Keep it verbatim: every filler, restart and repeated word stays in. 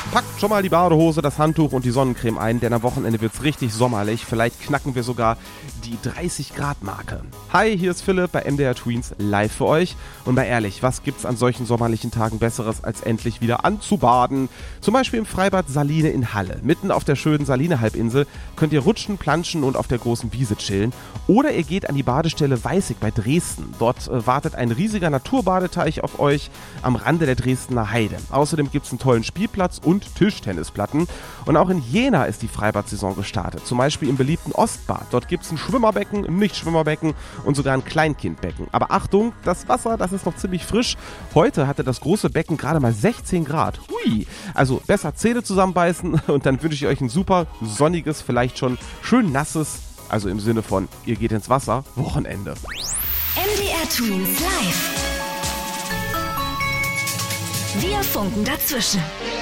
Packt schon mal die Badehose, das Handtuch und die Sonnencreme ein, denn am Wochenende wird's richtig sommerlich. Vielleicht knacken wir sogar die dreißig Grad Marke. Hi, hier ist Philipp bei M D R Tweens live für euch. Und mal ehrlich, was gibt's an solchen sommerlichen Tagen Besseres, als endlich wieder anzubaden? Zum Beispiel im Freibad Saline in Halle. Mitten auf der schönen Saline-Halbinsel könnt ihr rutschen, planschen und auf der großen Wiese chillen. Oder ihr geht an die Badestelle Weißig bei Dresden. Dort äh, wartet ein riesiger Naturbadeteich auf euch am Rande der Dresdner Heide. Außerdem gibt's einen tollen Spielplatz und Tischtennisplatten. Und auch in Jena ist die Freibad-Saison gestartet. Zum Beispiel im beliebten Ostbad. Dort gibt es ein Schwimmerbecken, ein Nicht-Schwimmerbecken und sogar ein Kleinkindbecken. Aber Achtung, das Wasser, das ist noch ziemlich frisch. Heute hatte das große Becken gerade mal sechzehn Grad. Hui! Also besser Zähne zusammenbeißen und dann wünsche ich euch ein super sonniges, vielleicht schon schön nasses, also im Sinne von, ihr geht ins Wasser, Wochenende. M D R Tweens live. Wir funken dazwischen.